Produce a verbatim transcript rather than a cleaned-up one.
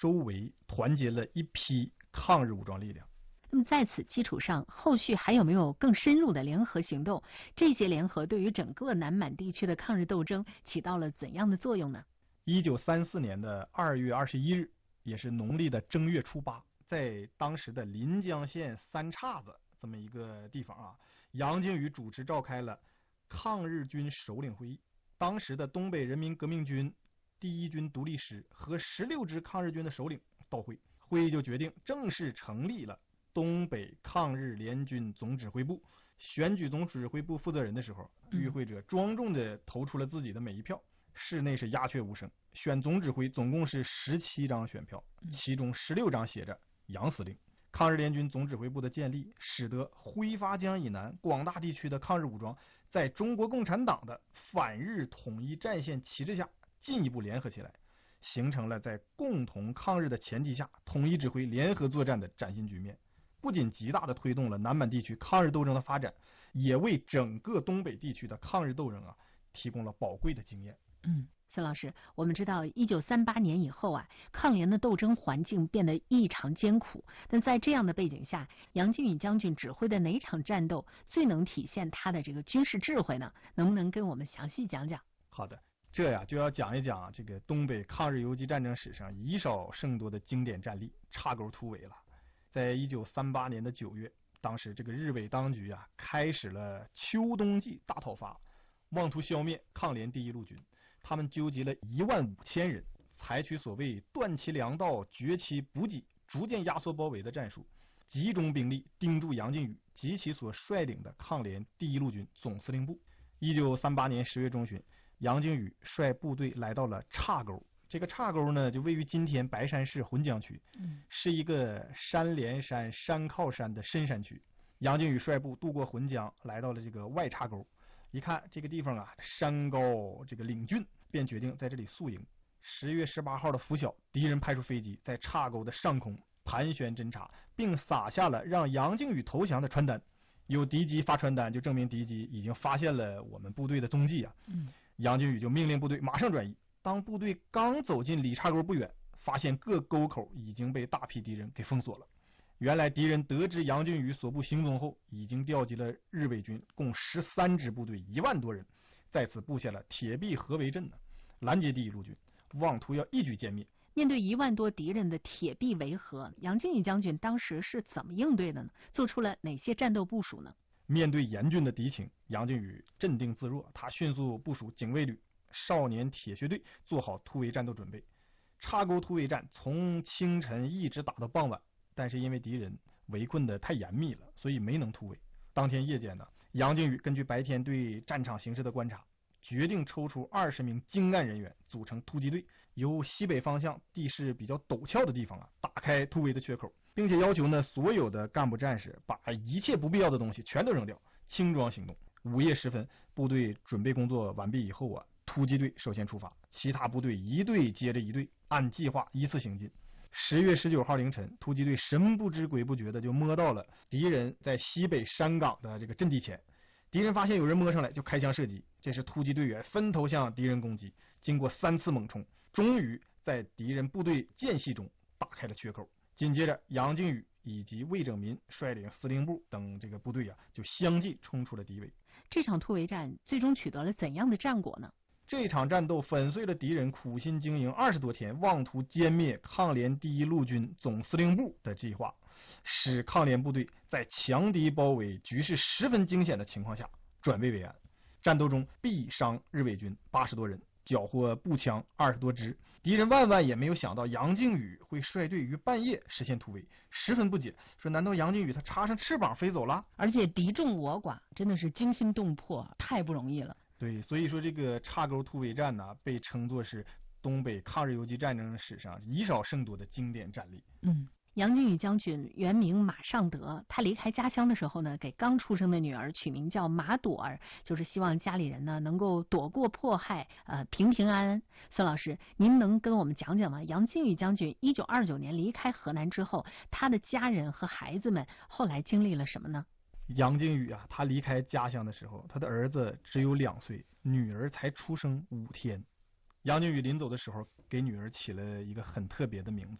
周围团结了一批抗日武装力量。 那么在此基础上，后续还有没有更深入的联合行动？这些联合对于整个南满地区的抗日斗争起到了怎样的作用呢？ 一九三四年的二月二十一日，也是农历的正月初八，在当时的临江县三岔子这么一个地方啊，杨靖宇主持召开了抗日军首领会议。当时的东北人民革命军第一军独立师和十六支抗日军的首领到会，会议就决定正式成立了东北抗日联军总指挥部。选举总指挥部负责人的时候，与会者庄重地投出了自己的每一票，室内是鸦雀无声。选总指挥总共是十七张选票，其中十六张写着杨司令。抗日联军总指挥部的建立，使得挥发江以南广大地区的抗日武装在中国共产党的反日统一战线旗帜下进一步联合起来，形成了在共同抗日的前提下统一指挥联合作战的崭新局面。不仅极大地推动了南满地区抗日斗争的发展，也为整个东北地区的抗日斗争啊提供了宝贵的经验。 嗯，孙老师，我们知道一九三八年以后啊，抗联的斗争环境变得异常艰苦。但在这样的背景下，杨靖宇将军指挥的哪场战斗最能体现他的这个军事智慧呢？能不能跟我们详细讲讲？ 好的，这呀就要讲一讲这个东北抗日游击战争史上以少胜多的经典战例——岔沟突围了。在一九三八年的九月，当时这个日伪当局啊开始了秋冬季大讨伐，妄图消灭抗联第一路军。他们纠集了一万五千人，采取所谓断其粮道、绝其补给、逐渐压缩包围的战术，集中兵力盯住杨靖宇及其所率领的抗联第一路军总司令部。一九三八年十月中旬，杨靖宇率部队来到了岔沟。这个岔沟呢，就位于今天白山市浑江区，是一个山连山、山靠山的深山区。杨靖宇率部渡过浑江，来到了这个外岔沟。一看这个地方啊，山高这个岭峻，便决定在这里宿营。十月十八号的拂晓，敌人派出飞机在岔沟的上空盘旋侦察，并撒下了让杨靖宇投降的传单。有敌机发传单，就证明敌机已经发现了我们部队的踪迹啊。嗯，杨靖宇就命令部队马上转移。当部队刚走进离岔沟不远，发现各沟口已经被大批敌人给封锁了。原来敌人得知杨靖宇所部行踪后，已经调集了日伪军共十三支部队，一万多人，在此布下了铁壁合围阵呢，拦截第一路军，妄图要一举歼灭。 面对一万多敌人的铁壁围合，杨靖宇将军当时是怎么应对的呢？做出了哪些战斗部署呢？ 面对严峻的敌情，杨靖宇镇定自若，他迅速部署警卫旅、少年铁血队，做好突围战斗准备。岔沟突围战从清晨一直打到傍晚，但是因为敌人围困的太严密了，所以没能突围。当天夜间呢，杨靖宇根据白天对战场形势的观察，决定抽出二十名精干人员组成突击队，由西北方向地势比较陡峭的地方啊，打开突围的缺口，并且要求呢所有的干部战士把一切不必要的东西全都扔掉，轻装行动。午夜时分，部队准备工作完毕以后啊，突击队首先出发，其他部队一队接着一队，按计划依次行进。十月十九号凌晨，突击队神不知鬼不觉的就摸到了敌人在西北山岗的这个阵地前。敌人发现有人摸上来，就开枪射击。这时突击队员分头向敌人攻击，经过三次猛冲，终于在敌人部队间隙中打开了缺口。紧接着，杨靖宇以及魏拯民率领司令部等这个部队啊，就相继冲出了敌围。 这场突围战最终取得了怎样的战果呢？ 这场战斗粉碎了敌人苦心经营二十多天、妄图歼灭抗联第一路军总司令部的计划，使抗联部队在强敌包围、局势十分惊险的情况下转危为安。战斗中毙伤日伪军八十多人，缴获步枪二十多支。敌人万万也没有想到杨靖宇会率队于半夜实现突围，十分不解，说难道杨靖宇他插上翅膀飞走了？ 而且敌众我寡，真的是惊心动魄，太不容易了。 对，所以说这个岔沟突围战呢，被称作是东北抗日游击战争史上以少胜多的经典战例。 嗯，杨靖宇将军原名马尚德，他离开家乡的时候呢，给刚出生的女儿取名叫马朵儿，就是希望家里人呢能够躲过迫害，呃，平平安安。孙老师，您能跟我们讲讲吗？杨靖宇将军一九二九年离开河南之后，他的家人和孩子们后来经历了什么呢？ 杨靖宇啊，他离开家乡的时候，他的儿子只有两岁，女儿才出生五天。杨靖宇临走的时候，给女儿起了一个很特别的名字，